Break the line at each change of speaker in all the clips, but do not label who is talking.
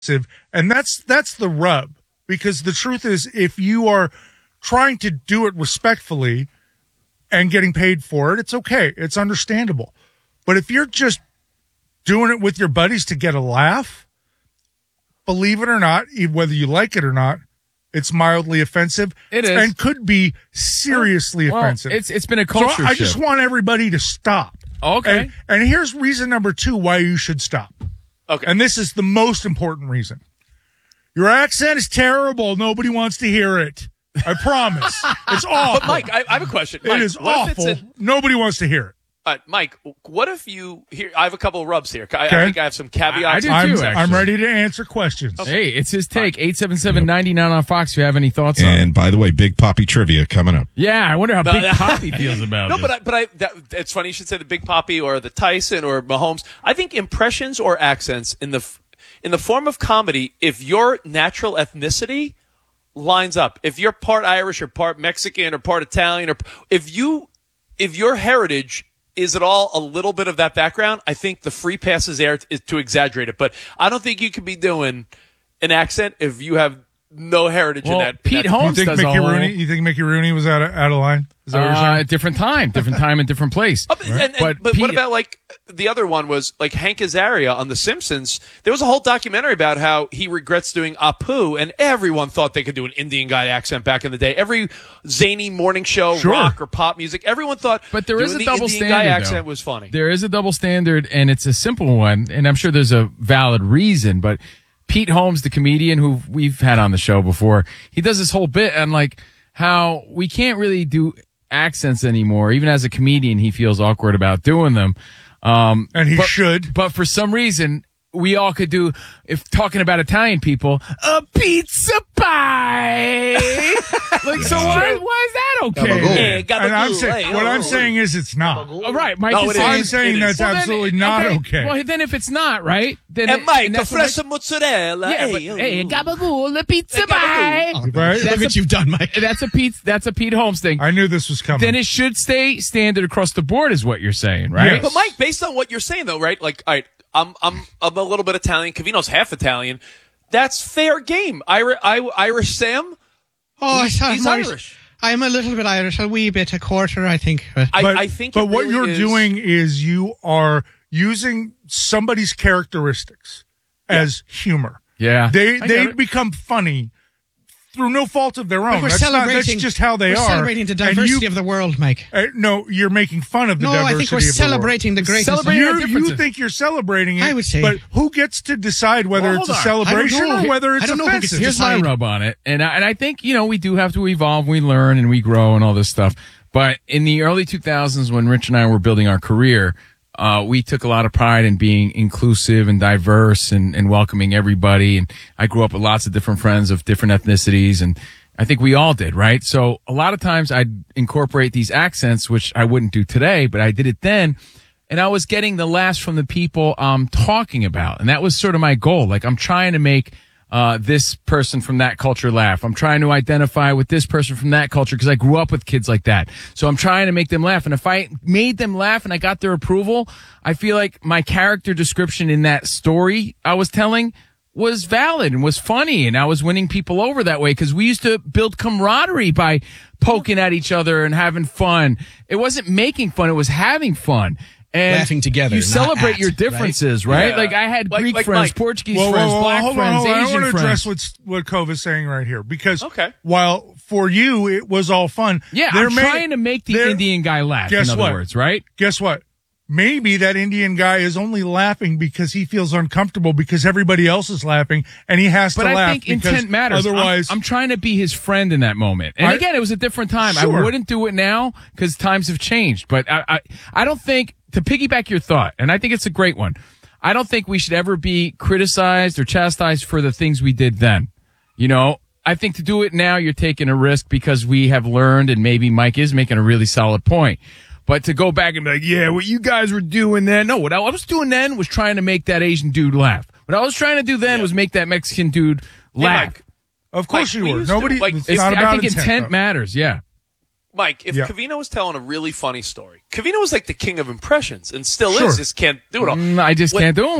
And that's the rub, because the truth is, if you are trying to do it respectfully and getting paid for it, it's okay. It's understandable. But if you're just doing it with your buddies to get a laugh, believe it or not, whether you like it or not, it's mildly offensive.
It is.
And could be seriously offensive.
It's been a culture
So I just want everybody to stop.
Okay.
And here's reason number 2 why you should stop.
Okay.
And this is the most important reason. Your accent is terrible. Nobody wants to hear it. I promise. It's awful.
But Mike, I have a question. Mike,
It is
what if
awful. Nobody wants to hear it.
Mike, what if you here? I have a couple of rubs here. I think I have some caveats.
I do too,
I'm
actually.
ready to answer questions.
Hey, it's his take. 877-99 on Fox if you have any thoughts on it.
And by the way, Big Poppy trivia coming up.
Yeah, I wonder how Big Poppy feels about
No,
this.
but it's funny you should say the Big Poppy or the Tyson or Mahomes. I think impressions or accents in the form of comedy, if your natural ethnicity lines up, if you're part Irish or part Mexican or part Italian, or if your heritage is at all a little bit of that background, I think the free pass is there to exaggerate it. But I don't think you can be doing an accent if you have no heritage in that.
Pete Holmes
You think
does
Mickey
a whole,
Rooney? You think Mickey Rooney was out of line? Is that what you're saying?
different time and different place.
But
Pete-
what about like the other one was like Hank Azaria on The Simpsons? There was a whole documentary about how he regrets doing Apu, and everyone thought they could do an Indian guy accent back in the day. Every zany morning show,
Sure.
rock or pop music, everyone thought.
But there is
doing
a
the
double
Indian
standard,
guy
though.
accent was funny.
There is a double standard, and it's a simple one, and I'm sure there's a valid reason, but Pete Holmes, the comedian who we've had on the show before, he does this whole bit on like how we can't really do accents anymore. Even as a comedian, he feels awkward about doing them.
And he should.
But for some reason, we all could do, if talking about Italian people, a pizza pie. Like, so why is that okay?
And what I'm saying is it's not.
All right, Mike.
No,
is
it
saying-
is.
I'm saying that's
Well, then-
absolutely not okay.
Well, then if it's not, right? Then
And Mike,
and
the
that's what
fresh mozzarella.
Yeah, but, hey, gabagool, the pizza pie.
Right?
Look what you've done, Mike.
That's a Pete Holmes thing.
I knew this was coming.
Then it should stay standard across the board, is what you're saying, right?
Yes.
But Mike, based on what you're saying though, right? Like, all right, I'm a little bit Italian. Cavino's half Italian. That's fair game. Irish Sam.
Oh,
he's
Irish.
Irish.
I'm a little bit Irish, a wee bit, a quarter, I think.
I think.
But
it
what
really
you're
is-
doing is you are using somebody's characteristics as humor.
Yeah.
They
I get it.
become funny through no fault of their own.
We're
That's
celebrating.
just how they
we're
are.
celebrating the
And
diversity of the world, Mike.
No, you're making fun of the
No,
diversity
I think we're
of the world.
celebrating the greatness.
Celebrating our
You
differences.
think you're celebrating it,
I would say.
but who gets to decide whether
Well,
it's a
hold on.
celebration
I don't know.
or whether it's
I don't know who gets
offensive?
to
Here's my
decide.
rub on it, and I think we do have to evolve. We learn and we grow and all this stuff. But in the early 2000s, when Rich and I were building our career, we took a lot of pride in being inclusive and diverse and welcoming everybody. And I grew up with lots of different friends of different ethnicities, and I think we all did, right? So a lot of times I'd incorporate these accents, which I wouldn't do today, but I did it then. And I was getting the laughs from the people I'm talking about. And that was sort of my goal. Like, I'm trying to make this person from that culture laugh. I'm trying to identify with this person from that culture because I grew up with kids like that. So I'm trying to make them laugh. And if I made them laugh and I got their approval, I feel like my character description in that story I was telling was valid and was funny, and I was winning people over that way because we used to build camaraderie by poking at each other and having fun. It wasn't making fun, it was having fun. And
Laughing together,
You
not
celebrate
at,
your differences, right?
Yeah.
Like I had Greek
like
friends,
Mike.
Portuguese friends, black
hold
friends,
on. I
Asian
want to address
friends.
what Cove is saying right here because
Okay.
while for you it was all fun,
Yeah, I'm trying to make the Indian guy laugh,
Guess
in other
what?
words, right?
Guess what? Maybe that Indian guy is only laughing because he feels uncomfortable because everybody else is laughing and he has
But
to
I
laugh.
think
because
intent matters.
Otherwise,
I'm trying to be his friend in that moment. And again, it was a different time.
Sure.
I wouldn't do it now because times have changed. But I don't think, to piggyback your thought, and I think it's a great one, I don't think we should ever be criticized or chastised for the things we did then. You know, I think to do it now, you're taking a risk because we have learned, and maybe Mike is making a really solid point. But to go back and be like, yeah, what you guys were doing then. No, what I was doing then was trying to make that Asian dude laugh. What I was trying to do then was make that Mexican dude laugh.
Mike,
of course
Mike,
you
we
were.
used to,
Nobody.
like,
it's
it's-
not
I
about
think intent
though.
matters, yeah.
Mike, if
Yeah.
Cavino was telling a really funny story, Cavino was like the king of impressions and still
Sure.
is. Just can't do it all.
I just can't do them all.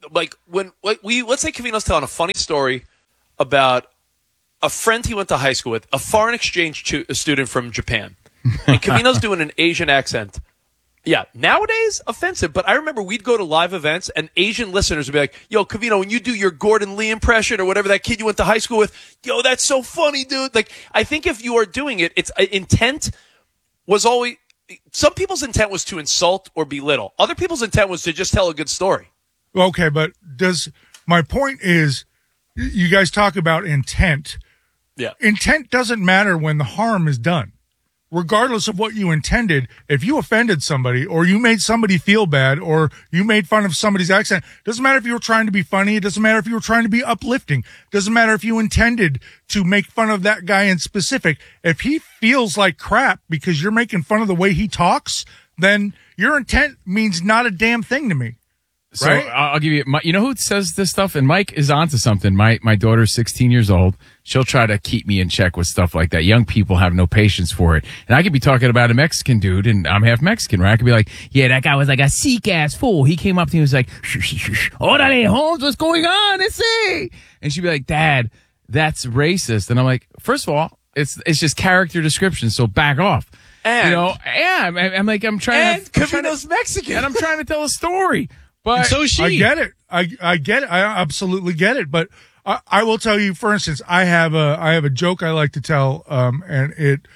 like let's say Covino's telling a funny story about a friend he went to high school with, a foreign exchange student from Japan, and Covino's doing an Asian accent. Yeah, nowadays, offensive. But I remember we'd go to live events, and Asian listeners would be like, yo, Covino, when you do your Gordon Lee impression or whatever that kid you went to high school with, yo, that's so funny, dude. Like, I think if you are doing it, it's intent was always – some people's intent was to insult or belittle. Other people's intent was to just tell a good story.
Okay, but my point is, you guys talk about intent.
Yeah.
Intent doesn't matter when the harm is done. Regardless of what you intended, if you offended somebody or you made somebody feel bad or you made fun of somebody's accent, doesn't matter if you were trying to be funny. It doesn't matter if you were trying to be uplifting. Doesn't matter if you intended to make fun of that guy in specific. If he feels like crap because you're making fun of the way he talks, then your intent means not a damn thing to me.
So
right?
I'll give you, you know who says this stuff? And Mike is onto something. My daughter's 16 years old. She'll try to keep me in check with stuff like that. Young people have no patience for it. And I could be talking about a Mexican dude, and I'm half Mexican, right? I could be like, yeah, that guy was like a sick-ass fool. He came up to me and was like, orale, Holmes, what's going on? Let's see. And she'd be like, Dad, that's racist. And I'm like, first of all, it's just character description, so back off.
And,
you know, yeah, I'm like, I'm trying
and
to.
Covino's Mexican.
And I'm trying to tell a story. But
And so is she.
I get it. I get it. I absolutely get it. But I will tell you, for instance, I have a joke I like to tell, and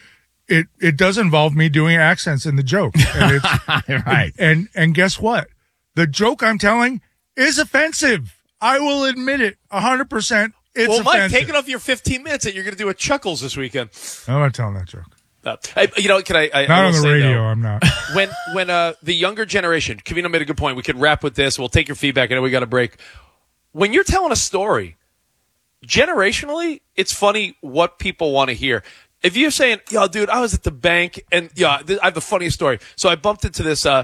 it does involve me doing accents in the joke. And it's,
right.
And guess what? The joke I'm telling is offensive. I will admit it 100%. It's
Mike,
offensive.
take it off your 15 minutes and you're going to do a Chuckles this weekend.
I'm not telling that joke.
You know, can I
Not
will
on the
say,
radio.
though,
I'm not.
when the younger generation, Covino made a good point. We could wrap with this. We'll take your feedback. I know we got a break. When you're telling a story, generationally, it's funny what people want to hear. If you're saying, yo, dude, I was at the bank and I have the funniest story. So I bumped into this there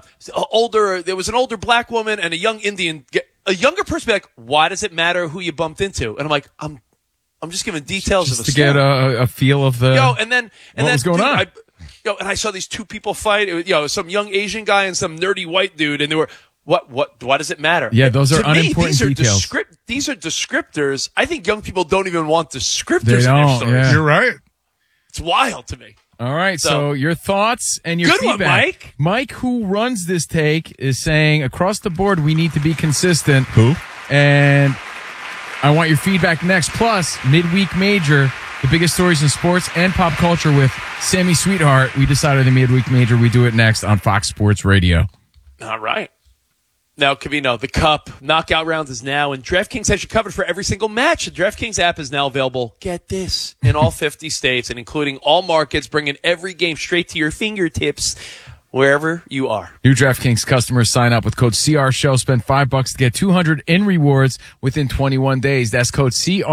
was an older black woman and a young Indian. A younger person be like, why does it matter who you bumped into? And I'm like, I'm just giving details
just
of a
to
story.
get a feel of the
what
was going on.
And I saw these two people fight. It was, some young Asian guy and some nerdy white dude, and they were why does it matter?
Yeah, those are
to me,
unimportant details.
These are descriptors. I think young people don't even want descriptors
They
in their
don't,
stories.
yeah.
You're right.
It's wild to me.
All right, so
So-
your thoughts and your
Good one,
feedback.
Mike.
Mike, who runs this take, is saying across the board we need to be consistent.
Who?
And I want your feedback next. Plus, midweek major, the biggest stories in sports and pop culture with Sammy Sweetheart. We decided the midweek major. We do it next on Fox Sports Radio.
All right. Now, Covino, the Cup knockout round is now, and DraftKings has you covered for every single match. The DraftKings app is now available, get this, in all 50 states and including all markets, bringing every game straight to your fingertips wherever you are.
New DraftKings customers sign up with code CRSHOW. Spend $5 to get $200 in rewards within 21 days. That's code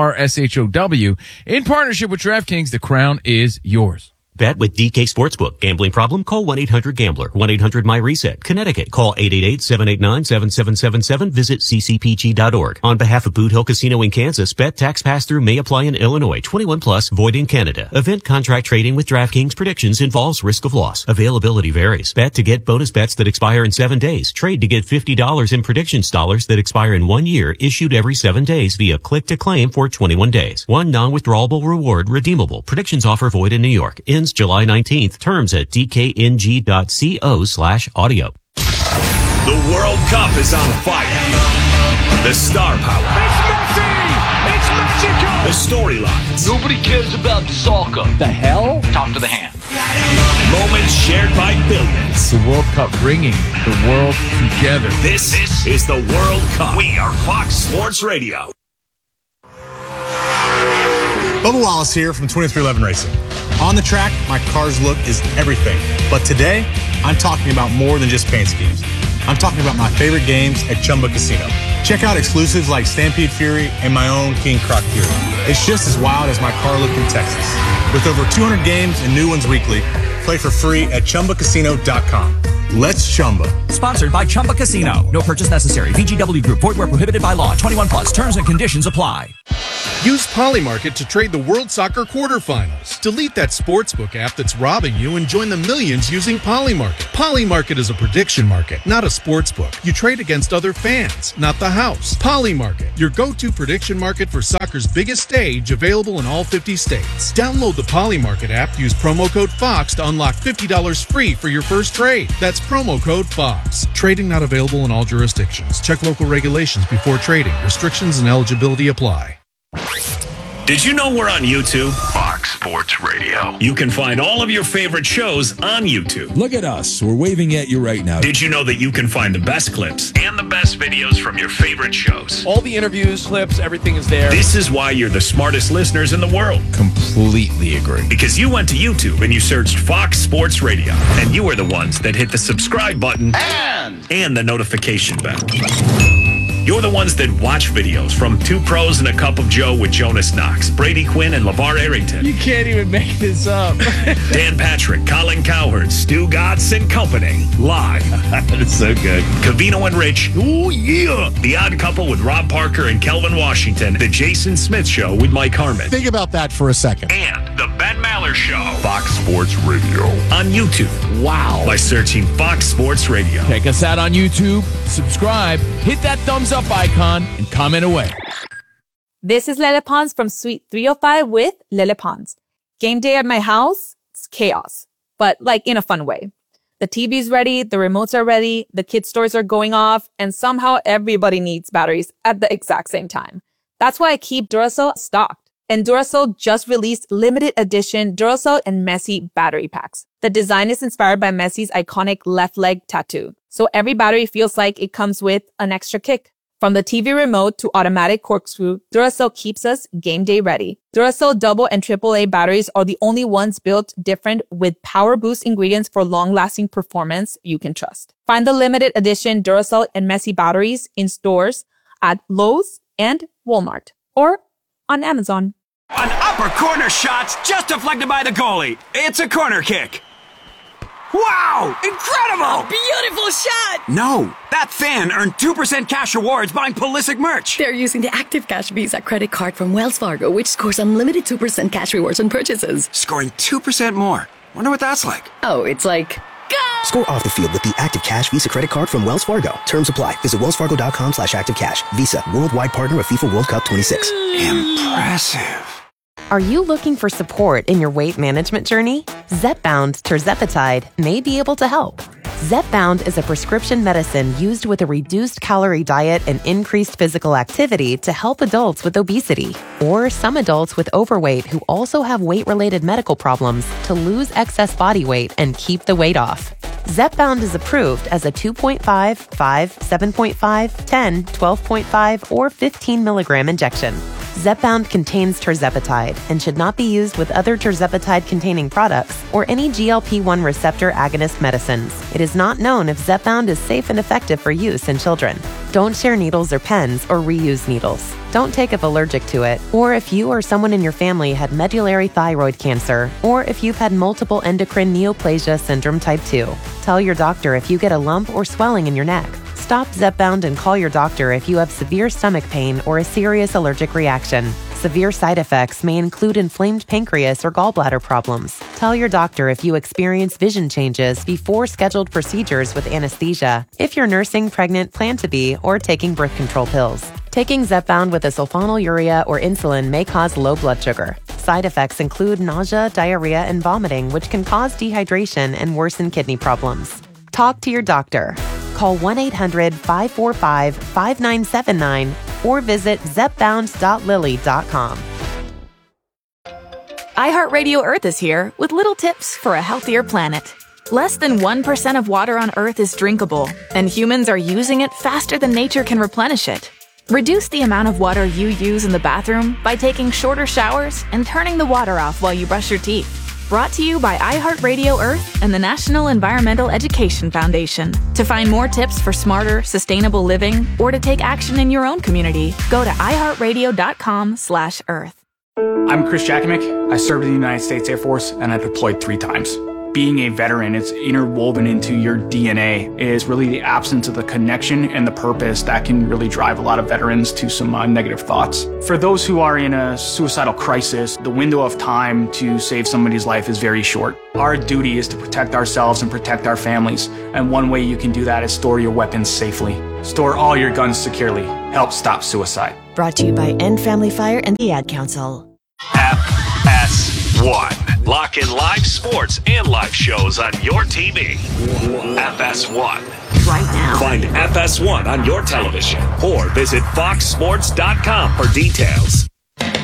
CRSHOW. In partnership with DraftKings, the crown is yours.
Bet with DK Sportsbook. Gambling problem? Call 1-800-GAMBLER. 1-800-MyReset. Connecticut. Call 888-789-7777. Visit ccpg.org. On behalf of Boot Hill Casino in Kansas, bet tax pass-through may apply in Illinois. 21 plus, void in Canada. Event contract trading with DraftKings predictions involves risk of loss. Availability varies. Bet to get bonus bets that expire in 7 days. Trade to get $50 in predictions dollars that expire in 1 year, issued every 7 days via click to claim for 21 days. One non-withdrawable reward redeemable. Predictions offer void in New York. Ends July 19th. Terms at dkng.co/audio.
The World Cup is on fire. The star power.
It's Messi! It's Mexico!
The storylines.
Nobody cares about soccer. The hell? Talk to the hand.
Moments shared by billions.
The World Cup bringing the world together.
This is the World Cup. We are Fox Sports Radio.
Bubba Wallace here from 2311 Racing. On the track, my car's look is everything. But today, I'm talking about more than just paint schemes. I'm talking about my favorite games at Chumba Casino. Check out exclusives like Stampede Fury and my own King Croc Fury. It's just as wild as my car look in Texas. With over 200 games and new ones weekly, play for free at ChumbaCasino.com. Let's Chumba.
Sponsored by Chumba Casino. No purchase necessary. VGW Group. Void where prohibited by law. 21 plus. Terms and conditions apply. Use Polymarket to trade the World Soccer quarterfinals. Delete that sportsbook app that's robbing you and join the millions using Polymarket. Polymarket is a prediction market, not a sportsbook. You trade against other fans, not the house. Polymarket, your go-to prediction market for soccer's biggest stage, available in all 50 states. Download the Polymarket app, use promo code FOX to unlock $50 free for your first trade. That's promo code FOX. Trading not available in all jurisdictions. Check local regulations before trading. Restrictions and eligibility apply.
Did you know we're on YouTube? Fox Sports Radio. You can find all of your favorite shows on YouTube.
Look at us. We're waving at you right now.
Did you know that you can find the best clips and the best videos from your favorite shows?
All the interviews, clips, everything is there.
This is why you're the smartest listeners in the world.
Completely agree.
Because you went to YouTube and you searched Fox Sports Radio. And you are the ones that hit the subscribe button and the notification bell. You're the ones that watch videos from Two Pros and a Cup of Joe with Jonas Knox, Brady Quinn, and LeVar Arrington.
You can't even make this up.
Dan Patrick, Colin Cowherd, Stu Gatz and Company. Live. That is so good. Covino and Rich. Ooh, yeah. The Odd Couple with Rob Parker and Kelvin Washington. The Jason Smith Show with Mike Harmon.
Think about that for a second.
And The Ben Maller Show. Fox Sports Radio. On YouTube.
Wow.
By searching Fox Sports Radio.
Check us out on YouTube. Subscribe. Hit that thumbs up icon and comment away.
This is Lele Pons from Suite 305 with Lele Pons. Game day at my house, it's chaos, but like in a fun way. The TV's ready, the remotes are ready, the kids' stores are going off, and somehow everybody needs batteries at the exact same time. That's why I keep Duracell stocked. And Duracell just released limited edition Duracell and Messi battery packs. The design is inspired by Messi's iconic left leg tattoo. So every battery feels like it comes with an extra kick. From the TV remote to automatic corkscrew, Duracell keeps us game day ready. Duracell double and AAA batteries are the only ones built different with power boost ingredients for long-lasting performance you can trust. Find the limited edition Duracell and Messi batteries in stores at Lowe's and Walmart or on Amazon.
An upper corner shot's just deflected by the goalie. It's a corner kick. Wow! Incredible!
Beautiful shot!
No, that fan earned 2% cash rewards buying Pulisic merch.
They're using the Active Cash Visa credit card from Wells Fargo, which scores unlimited 2% cash rewards on purchases.
Scoring 2% more. Wonder what that's like.
Oh, it's like... Go!
Score off the field with the Active Cash Visa credit card from Wells Fargo. Terms apply. Visit wellsfargo.com/activecash. Visa, worldwide partner of FIFA World Cup 26.
Impressive.
Are you looking for support in your weight management journey? Zepbound tirzepatide may be able to help. Zepbound is a prescription medicine used with a reduced calorie diet and increased physical activity to help adults with obesity or some adults with overweight who also have weight-related medical problems to lose excess body weight and keep the weight off. Zepbound is approved as a 2.5, 5, 7.5, 10, 12.5, or 15 milligram injection. Zepbound contains tirzepatide and should not be used with other tirzepatide-containing products or any GLP-1 receptor agonist medicines. It is not known if Zepbound is safe and effective for use in children. Don't share needles or pens or reuse needles. Don't take if allergic to it, or if you or someone in your family had medullary thyroid cancer, or if you've had multiple endocrine neoplasia syndrome type 2. Tell your doctor if you get a lump or swelling in your neck. Stop Zepbound and call your doctor if you have severe stomach pain or a serious allergic reaction. Severe side effects may include inflamed pancreas or gallbladder problems. Tell your doctor if you experience vision changes before scheduled procedures with anesthesia, if you're nursing, pregnant, plan to be, or taking birth control pills. Taking Zepbound with a sulfonylurea or insulin may cause low blood sugar. Side effects include nausea, diarrhea, and vomiting, which can cause dehydration and worsen kidney problems. Talk to your doctor. Call 1-800-545-5979 or visit zepbound.lily.com.
iHeartRadio Earth is here with little tips for a healthier planet. Less than 1% of water on Earth is drinkable, and humans are using it faster than nature can replenish it. Reduce the amount of water you use in the bathroom by taking shorter showers and turning the water off while you brush your teeth. Brought to you by iHeartRadio Earth and the National Environmental Education Foundation. To find more tips for smarter, sustainable living or to take action in your own community, go to iHeartRadio.com/earth.
I'm Chris Jackimick. I served in the United States Air Force and I deployed 3 times.
being a veteran, it's interwoven into your DNA, is really the absence of the connection and the purpose that can really drive a lot of veterans to some negative thoughts. For those who are in a suicidal crisis, the window of time to save somebody's life is very short. Our duty is to protect ourselves and protect our families, and one way you can do that is store your weapons safely. Store all your guns securely. Help stop suicide.
Brought to you by End Family Fire and the Ad Council.
FS1. Lock in live sports and live shows on your TV. FS1.
Right now.
Find FS1 on your television or visit foxsports.com for details.